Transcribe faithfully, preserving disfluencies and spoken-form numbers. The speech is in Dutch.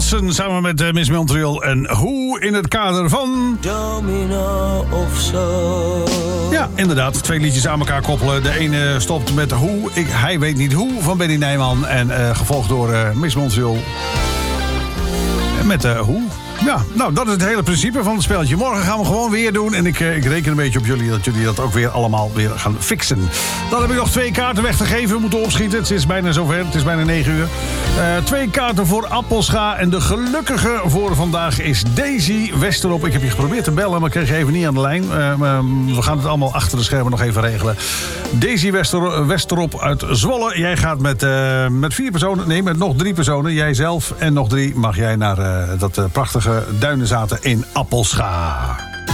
Wilson samen met uh, Miss Montreal en Hoe in het kader van... Domino of zo. Ja, inderdaad. Twee liedjes aan elkaar koppelen. De ene stopt met Hoe, ik, hij weet niet hoe, van Benny Nijman. En uh, gevolgd door uh, Miss Montreal. En met uh, Hoe. Ja, nou, dat is het hele principe van het spelletje. Morgen gaan we gewoon weer doen. En ik, ik reken een beetje op jullie dat jullie dat ook weer allemaal weer gaan fixen. Dan heb ik nog twee kaarten weg te geven. We moeten opschieten. Het is bijna zover. Het is bijna negen uur. Uh, twee kaarten voor Appelscha. En de gelukkige voor vandaag is Daisy Westerop. Ik heb je geprobeerd te bellen, maar ik kreeg je even niet aan de lijn. Uh, we gaan het allemaal achter de schermen nog even regelen. Daisy Wester, Westerop uit Zwolle. Jij gaat met, uh, met vier personen. Nee, met nog drie personen. Jij zelf en nog drie mag jij naar uh, dat uh, prachtige Duinenzaten in Appelscha.